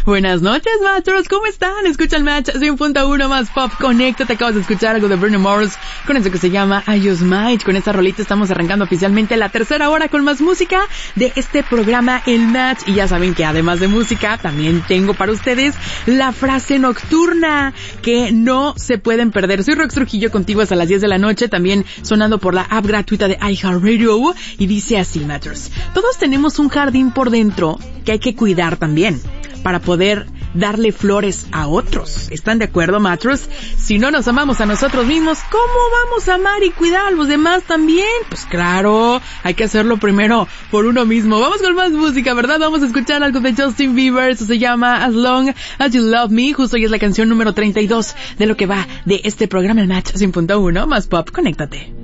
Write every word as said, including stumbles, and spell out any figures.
Buenas noches, Matchers, ¿cómo están? Escucha el Match cien punto uno más Pop. Conéctate, acabas de escuchar algo de Bruno Mars con eso que se llama I Use Might. Con esta rolita estamos arrancando oficialmente la tercera hora con más música de este programa, El Match. Y ya saben que además de música, también tengo para ustedes la frase nocturna que no se pueden perder. Soy Rox Trujillo, contigo hasta las diez de la noche, también sonando por la app gratuita de iHeartRadio. Y dice así, Matchers: todos tenemos un jardín por dentro que hay que cuidar también, para poder darle flores a otros. ¿Están de acuerdo, Matchers? Si no nos amamos a nosotros mismos, ¿cómo vamos a amar y cuidar a los demás también? Pues claro, hay que hacerlo primero por uno mismo. Vamos con más música, ¿verdad? Vamos a escuchar algo de Justin Bieber. Eso se llama As Long As You Love Me. Justo hoy es la canción número treinta y dos de lo que va de este programa, El Match cien punto uno más Pop. Conéctate.